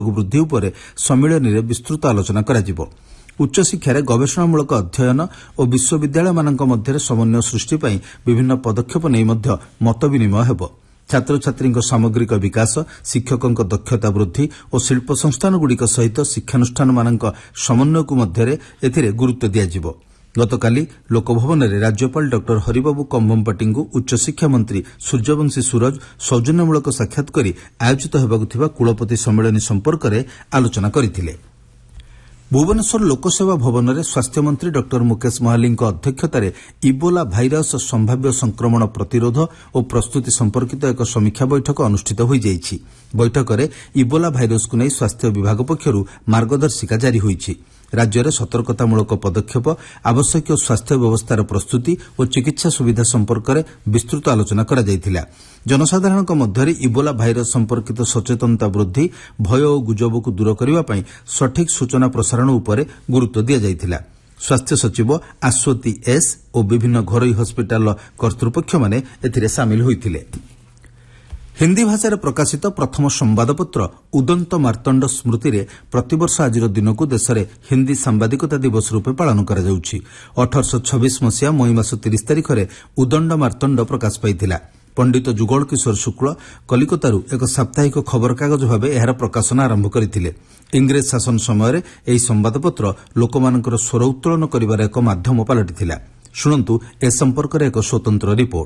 ବୃଦ୍ଧି ଉପରେ ସମ୍ମିଳନୀରେ ବିସ୍ତୃତ ଆଲୋଚନା କରାଯିବ। ଉଚ୍ଚଶିକ୍ଷାରେ ଗବେଷଣାମୂଳକ ଅଧ୍ୟୟନ ଓ ବିଶ୍ୱବିଦ୍ୟାଳୟମାନଙ୍କ ମଧ୍ୟରେ ସମନ୍ୱୟ ସୃଷ୍ଟି ପାଇଁ ବିଭିନ୍ନ ପଦକ୍ଷେପ ନେଇ ମଧ୍ୟ ମତ ବିନିମୟ ହେବ। ଛାତ୍ରଛାତ୍ରୀଙ୍କ ସାମଗ୍ରିକ ବିକାଶ, ଶିକ୍ଷକଙ୍କ ଦକ୍ଷତା ବୃଦ୍ଧି ଓ ଶିଳ୍ପ ସଂସ୍ଥାନଗୁଡ଼ିକ ସହିତ ଶିକ୍ଷାନୁଷ୍ଠାନମାନଙ୍କ ସମନ୍ୱୟକୁ ମଧ୍ୟରେ ଏଥିରେ ଗୁରୁତ୍ୱ ଦିଆଯିବ। ଗତକାଲି ଲୋକଭବନରେ ରାଜ୍ୟପାଳ ଡକ୍ଟର ହରିବାବୁ କମ୍ଭମପାଟିଙ୍କୁ ଉଚ୍ଚଶିକ୍ଷା ମନ୍ତ୍ରୀ ସୂର୍ଯ୍ୟବଂଶୀ ସୁରଜ ସୌଜନ୍ୟମୂଳକ ସାକ୍ଷାତ କରି ଆୟୋଜିତ ହେବାକୁ ଥିବା କୁଳପତି ସମ୍ମିଳନୀ ସମ୍ପର୍କରେ ଆଲୋଚନା କରିଥିଲେ। ଭୁବନେଶ୍ୱର ଲୋକସେବା ଭବନରେ ସ୍ୱାସ୍ଥ୍ୟମନ୍ତ୍ରୀ ଡକ୍ଟର ମୁକେଶ ମହାଲିଙ୍କ ଅଧ୍ୟକ୍ଷତାରେ ଇବୋଲା ଭାଇରସ୍ ସମ୍ଭାବ୍ୟ ସଂକ୍ରମଣ ପ୍ରତିରୋଧ ଓ ପ୍ରସ୍ତୁତି ସମ୍ପର୍କିତ ଏକ ସମୀକ୍ଷା ବୈଠକ ଅନୁଷ୍ଠିତ ହୋଇଯାଇଛି। ବୈଠକରେ ଇବୋଲା ଭାଇରସକୁ ନେଇ ସ୍ୱାସ୍ଥ୍ୟ ବିଭାଗ ପକ୍ଷରୁ ମାର୍ଗଦର୍ଶିକା ଜାରି ହୋଇଛି। ରାଜ୍ୟରେ ସତର୍କତାମୂଳକ ପଦକ୍ଷେପ, ଆବଶ୍ୟକୀୟ ସ୍ୱାସ୍ଥ୍ୟ ବ୍ୟବସ୍ଥାର ପ୍ରସ୍ତୁତି ଓ ଚିକିତ୍ସା ସୁବିଧା ସମ୍ପର୍କରେ ବିସ୍ତୃତ ଆଲୋଚନା କରାଯାଇଥିଲା। ଜନସାଧାରଣଙ୍କ ମଧ୍ୟରେ ଇବୋଲା ଭାଇରସ୍ ସମ୍ପର୍କିତ ସଚେତନତା ବୃଦ୍ଧି, ଭୟ ଓ ଗୁଜବକୁ ଦୂର କରିବା ପାଇଁ ସଠିକ୍ ସୂଚନା ପ୍ରସାରଣ ଉପରେ ଗୁରୁତ୍ୱ ଦିଆଯାଇଥିଲା। ସ୍ୱାସ୍ଥ୍ୟ ସଚିବ ଆଶ୍ୱତୀ ଏସ୍ ଓ ବିଭିନ୍ନ ଘରୋଇ ହସ୍ପିଟାଲର କର୍ତ୍ତୃପକ୍ଷମାନେ ଏଥିରେ ସାମିଲ ହୋଇଥିଲେ। ହିନ୍ଦୀ ଭାଷାରେ ପ୍ରକାଶିତ ପ୍ରଥମ ସମ୍ବାଦପତ୍ର ଉଦନ୍ତ ମାର୍ତ୍ତଣ୍ଡ ସ୍ମୃତିରେ ପ୍ରତିବର୍ଷ ଆଜିର ଦିନକୁ ଦେଶରେ ହିନ୍ଦୀ ସାମ୍ବାଦିକତା ଦିବସ ରୂପେ ପାଳନ କରାଯାଉଛି। 1826 ମସିହା ମଇ ମାସ 30 ତାରିଖରେ ଉଦଣ୍ଡ ମାର୍ତ୍ତଣ୍ଡ ପ୍ରକାଶ ପାଇଥିଲା। ପଣ୍ଡିତ ଯୁଗଳ କିଶୋର ଶୁକ୍ଳ କଲିକତାରୁ ଏକ ସାପ୍ତାହିକ ଖବରକାଗଜ ଭାବେ ଏହାର ପ୍ରକାଶନ ଆରମ୍ଭ କରିଥିଲେ। ଇଂରେଜ ଶାସନ ସମୟରେ ଏହି ସମ୍ବାଦପତ୍ର ଲୋକମାନଙ୍କର ସ୍ୱର ଉତ୍ତୋଳନ କରିବାର ଏକ ମାଧ୍ୟମ ପାଲଟିଥିଲା। ଶୁଣନ୍ତୁ ଏ ସମ୍ପର୍କରେ ଏକ ସ୍ୱତନ୍ତ୍ର ରିପୋର୍ଟ।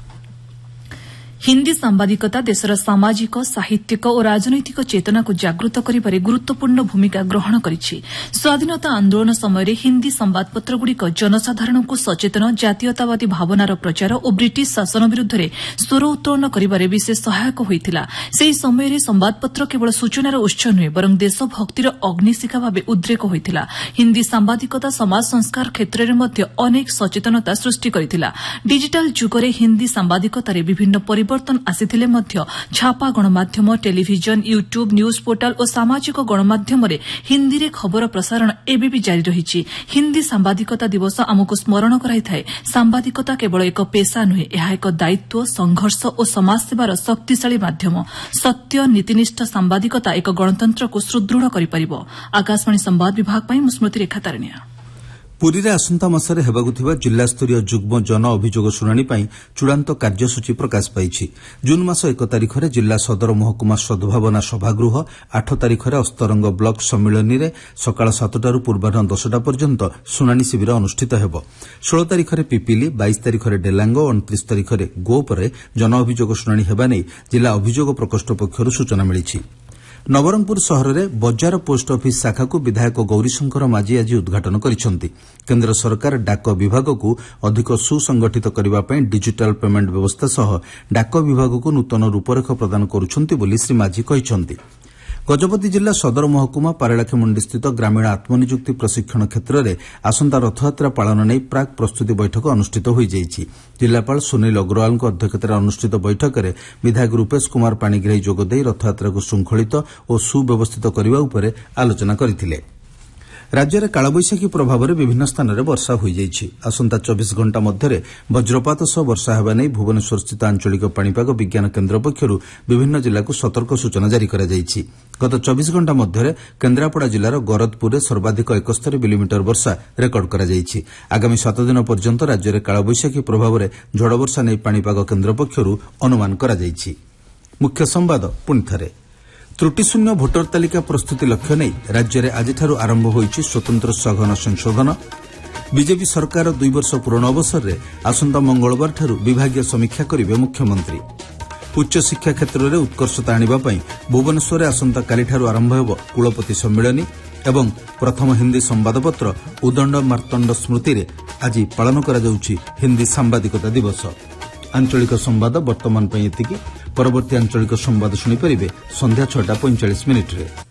ହିନ୍ଦୀ ସାମ୍ବାଦିକତା ଦେଶର ସାମାଜିକ, ସାହିତ୍ୟିକ ଓ ରାଜନୈତିକ ଚେତନାକୁ ଜାଗୃତ କରିବାରେ ଗୁରୁତ୍ୱପୂର୍ଣ୍ଣ ଭୂମିକା ଗ୍ରହଣ କରିଛି। ସ୍ୱାଧୀନତା ଆନ୍ଦୋଳନ ସମୟରେ ହିନ୍ଦୀ ସମ୍ବାଦପତ୍ରଗୁଡ଼ିକ ଜନସାଧାରଣଙ୍କୁ ସଚେତନ, ଜାତୀୟତାବାଦୀ ଭାବନାର ପ୍ରଚାର ଓ ବ୍ରିଟିଶ ଶାସନ ବିରୁଦ୍ଧରେ ସ୍ୱର ଉତ୍ତୋଳନ କରିବାରେ ବିଶେଷ ସହାୟକ ହୋଇଥିଲା। ସେହି ସମୟରେ ସମ୍ବାଦପତ୍ର କେବଳ ସୂଚନାର ଉତ୍ସ ନୁହେଁ, ବରଂ ଦେଶଭକ୍ତିର ଅଗ୍ନିଶିଖା ଭାବେ ଉଦ୍ରେକ ହୋଇଥିଲା। ହିନ୍ଦୀ ସାମ୍ବାଦିକତା ସମାଜ ସଂସ୍କାର କ୍ଷେତ୍ରରେ ମଧ୍ୟ ଅନେକ ସଚେତନତା ସୃଷ୍ଟି କରିଥିଲା। ଡିଜିଟାଲ ଯୁଗରେ ହିନ୍ଦୀ ସାମ୍ବାଦିକତାରେ ବିଭିନ୍ନ ପରିବର୍ତ୍ତନ ଆସିଥିଲେ ମଧ୍ୟ ଛାପା ଗଣମାଧ୍ୟମ, ଟେଲିଭିଜନ, ୟୁଟ୍ୟୁବ୍, ନ୍ୟୁଜ୍ ପୋର୍ଟାଲ ଓ ସାମାଜିକ ଗଣମାଧ୍ୟମରେ ହିନ୍ଦୀରେ ଖବର ପ୍ରସାରଣ ଏବେ ବି ଜାରି ରହିଛି। ହିନ୍ଦୀ ସାମ୍ବାଦିକତା ଦିବସ ଆମକୁ ସ୍ମରଣ କରାଇଥାଏ, ସାମ୍ବାଦିକତା କେବଳ ଏକ ପେସା ନୁହେଁ, ଏହା ଏକ ଦାୟିତ୍ୱ, ସଂଘର୍ଷ ଓ ସମାଜସେବାର ଶକ୍ତିଶାଳୀ ମାଧ୍ୟମ। ସତ୍ୟ, ନୀତିନିଷ୍ଠ ସାମ୍ବାଦିକତା ଏକ ଗଣତନ୍ତ୍ରକୁ ସୁଦୃଢ଼ କରିପାରିବ। ଆକାଶବାଣୀ ସମ୍ବାଦ ବିଭାଗ ପାଇଁ ମୁଁ ସ୍ମୃତି ରେଖା ତାରିଣିଆ। ପୁରୀରେ ଆସନ୍ତା ମାସରେ ହେବାକୁ ଥିବା ଜିଲ୍ଲାସ୍ତରୀୟ ଯୁଗ୍ମ ଜନ ଅଭିଯୋଗ ଶୁଣାଣି ପାଇଁ ଚୂଡ଼ାନ୍ତ କାର୍ଯ୍ୟସୂଚୀ ପ୍ରକାଶ ପାଇଛି। ଜୁନ୍ ମାସ 1 ତାରିଖରେ ଜିଲ୍ଲା ସଦର ମହକୁମା ସଦ୍ଭାବନା ସଭାଗୃହ, 8 ତାରିଖରେ ଅସ୍ତରଙ୍ଗ ବ୍ଲକ ସମ୍ମିଳନୀରେ ସକାଳ 7ଟାରୁ ପୂର୍ବାହ୍ନ 10ଟା ପର୍ଯ୍ୟନ୍ତ ଶୁଣାଣି ଶିବିର ଅନୁଷ୍ଠିତ ହେବ। 16 ତାରିଖରେ ପିପିଲି, 22 ତାରିଖରେ ଡେଲାଙ୍ଗ ଓ 29 ତାରିଖରେ ଗୋପରେ ଜନ ଅଭିଯୋଗ ଶୁଣାଣି ହେବା ନେଇ ଜିଲ୍ଲା ଅଭିଯୋଗ ପ୍ରକୋଷ୍ଠ ପକ୍ଷରୁ ସୂଚନା ମିଳିଛି। ନବରଙ୍ଗପୁର ସହରରେ ବଜାର ପୋଷ୍ଟ ଅଫିସ୍ ଶାଖାକୁ ବିଧାୟକ ଗୌରୀଶଙ୍କର ମାଝୀ ଆଜି ଉଦ୍ଘାଟନ କରିଛନ୍ତି। କେନ୍ଦ୍ର ସରକାର ଡାକ ବିଭାଗକୁ ଅଧିକ ସୁସଂଗଠିତ କରିବା ପାଇଁ ଡିଜିଟାଲ ପେମେଣ୍ଟ ବ୍ୟବସ୍ଥା ସହ ଡାକ ବିଭାଗକୁ ନୂତନ ରୂପରେଖ ପ୍ରଦାନ କରୁଛନ୍ତି ବୋଲି ଶ୍ରୀ ମାଝୀ କହିଛନ୍ତି। ଗଜପତି ଜିଲ୍ଲା ସଦର ମହକୁମା ପାରଳାଖେମୁଣ୍ଡିସ୍ଥିତ ଗ୍ରାମୀଣ ଆତ୍ମନିଯୁକ୍ତି ପ୍ରଶିକ୍ଷଣ କ୍ଷେତ୍ରରେ ଆସନ୍ତା ରଥଯାତ୍ରା ପାଳନ ନେଇ ପ୍ରାକ୍ ପ୍ରସ୍ତୁତି ବୈଠକ ଅନୁଷ୍ଠିତ ହୋଇଯାଇଛି। ଜିଲ୍ଲାପାଳ ସୁନୀଲ ଅଗ୍ରୱାଲଙ୍କ ଅଧ୍ୟକ୍ଷତାରେ ଅନୁଷ୍ଠିତ ବୈଠକରେ ବିଧାୟକ ରୂପେଶ କୁମାର ପାଣିଗ୍ରାହୀ ଯୋଗଦେଇ ରଥଯାତ୍ରାକୁ ଶୃଙ୍ଖଳିତ ଓ ସୁବ୍ୟବସ୍ଥିତ କରିବା ଉପରେ ଆଲୋଚନା କରିଥିଲେ। ରାଜ୍ୟରେ କାଳବୈଶାଖୀ ପ୍ରଭାବରେ ବିଭିନ୍ନ ସ୍ଥାନରେ ବର୍ଷା ହୋଇଯାଇଛି। ଆସନ୍ତା 24 ଘଣ୍ଟା ମଧ୍ୟରେ ବଜ୍ରପାତ ସହ ବର୍ଷା ହେବା ନେଇ ଭୁବନେଶ୍ୱରସ୍ଥିତ ଆଞ୍ଚଳିକ ପାଣିପାଗ ବିଜ୍ଞାନ କେନ୍ଦ୍ର ପକ୍ଷରୁ ବିଭିନ୍ନ ଜିଲ୍ଲାକୁ ସତର୍କ ସୂଚନା ଜାରି କରାଯାଇଛି। ଗତ 24 ଘଣ୍ଟା ମଧ୍ୟରେ କେନ୍ଦ୍ରାପଡ଼ା ଜିଲ୍ଲାର ଗରଦପୁରରେ ସର୍ବାଧିକ 71 ମିଲିମିଟର ବର୍ଷା ରେକର୍ଡ କରାଯାଇଛି। ଆଗାମୀ 7 ଦିନ ପର୍ଯ୍ୟନ୍ତ ରାଜ୍ୟରେ କାଳବୈଶାଖୀ ପ୍ରଭାବରେ ଝଡ଼ ବର୍ଷା ନେଇ ପାଣିପାଗ କେନ୍ଦ୍ର ପକ୍ଷରୁ ଅନୁମାନ କରାଯାଇଛି। ମୁଖ୍ୟ ସମ୍ବାଦ ପୁଣିଥରେ। ତ୍ରୁଟିଶୂନ୍ୟ ଭୋଟର ତାଲିକା ପ୍ରସ୍ତୁତି ଲକ୍ଷ୍ୟ ନେଇ ରାଜ୍ୟରେ ଆଜିଠାରୁ ଆରମ୍ଭ ହୋଇଛି ସ୍ୱତନ୍ତ୍ର ସଘନ ସଂଶୋଧନ। ବିଜେପି ସରକାର 2 ବର୍ଷ ପୂରଣ ଅବସରରେ ଆସନ୍ତା ମଙ୍ଗଳବାରଠାରୁ ବିଭାଗୀୟ ସମୀକ୍ଷା କରିବେ ମୁଖ୍ୟମନ୍ତ୍ରୀ। ଉଚ୍ଚଶିକ୍ଷା କ୍ଷେତ୍ରରେ ଉତ୍କର୍ଷତା ଆଣିବା ପାଇଁ ଭୁବନେଶ୍ୱରରେ ଆସନ୍ତାକାଲିଠାରୁ ଆରମ୍ଭ ହେବ କୁଳପତି ସମ୍ମିଳନୀ ଏବଂ ପ୍ରଥମ ହିନ୍ଦୀ ସମ୍ବାଦପତ୍ର ଉଦଣ୍ଡ ମାର୍ତ୍ତଣ୍ଡ ସ୍ମୃତିରେ ଆଜି ପାଳନ କରାଯାଉଛି ହିନ୍ଦୀ ସାମ୍ବାଦିକତା ଦିବସ। ଆଞ୍ଚଳିକ ସମ୍ବାଦ ବର୍ତ୍ତମାନ ପାଇଁ ଏତିକି। ପରବର୍ତ୍ତୀ ଆଞ୍ଚଳିକ ସମ୍ବାଦ ଶୁଣିପାରିବେ ସନ୍ଧ୍ୟା 6:45